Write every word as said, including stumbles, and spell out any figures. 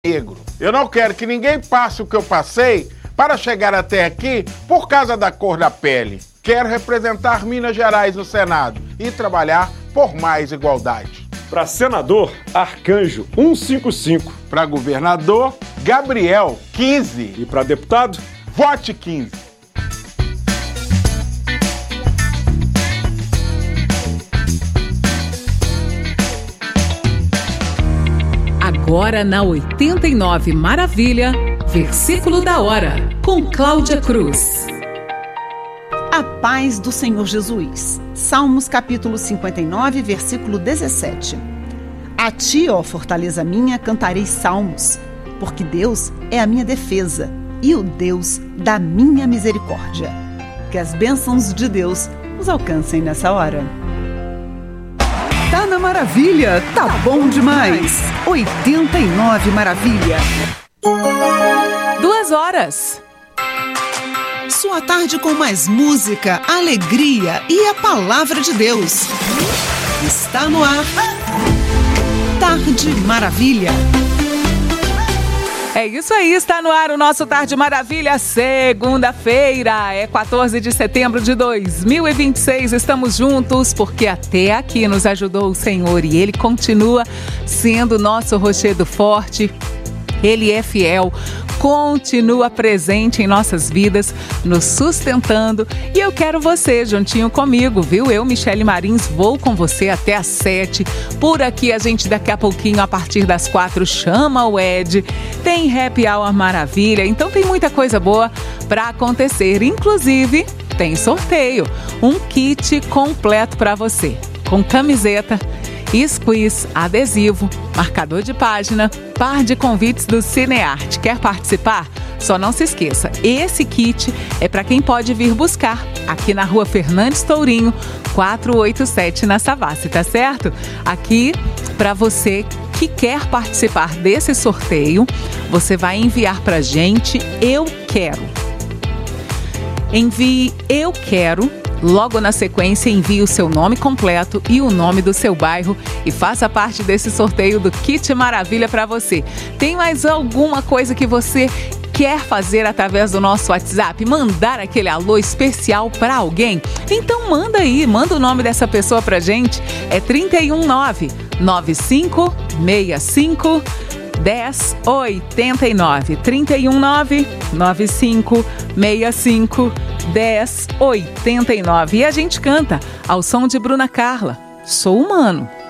negro. Eu não quero que ninguém passe o que eu passei para chegar até aqui por causa da cor da pele. Quero representar Minas Gerais no Senado e trabalhar por mais igualdade. Para senador, Arcanjo cento e cinquenta e cinco. Para governador, Gabriel quinze. E para deputado, vote quinze. Agora na oitenta e nove Maravilha, versículo da hora, com Cláudia Cruz. A paz do Senhor Jesus. Salmos capítulo cinquenta e nove, versículo dezessete. A ti, ó fortaleza minha, cantarei salmos, porque Deus é a minha defesa e o Deus da minha misericórdia. Que as bênçãos de Deus nos alcancem nessa hora. Tá na Maravilha, tá bom demais. oitenta e nove Maravilha. Duas horas. Sua tarde com mais música, alegria e a palavra de Deus. Está no ar. Tarde Maravilha. É isso aí, está no ar o nosso Tarde Maravilha, segunda-feira, é quatorze de setembro de dois mil e vinte e seis, estamos juntos porque até aqui nos ajudou o Senhor e Ele continua sendo nosso rochedo forte, Ele é fiel, continua presente em nossas vidas, nos sustentando e eu quero você juntinho comigo, viu? Eu, Michele Marins, vou com você até às sete. Por aqui a gente daqui a pouquinho, a partir das quatro, chama o Ed. Tem Happy Hour Maravilha, então tem muita coisa boa para acontecer. Inclusive, tem sorteio, um kit completo para você, com camiseta, squeeze, adesivo, marcador de página, par de convites do Cinearte. Quer participar? Só não se esqueça, esse kit é para quem pode vir buscar aqui na rua Fernandes Tourinho, quatrocentos e oitenta e sete na Savassi, tá certo? Aqui, para você que quer participar desse sorteio, você vai enviar pra gente Eu Quero. Envie Eu Quero. Logo na sequência, envie o seu nome completo e o nome do seu bairro e faça parte desse sorteio do Kit Maravilha para você. Tem mais alguma coisa que você quer fazer através do nosso WhatsApp? Mandar aquele alô especial para alguém? Então manda aí, manda o nome dessa pessoa pra gente. É trinta e um nove, nove cinco seis cinco, dez oitenta e nove. trinta e um nove, nove cinco seis cinco, dez oitenta e nove. E a gente canta ao som de Bruna Carla, Sou Humano.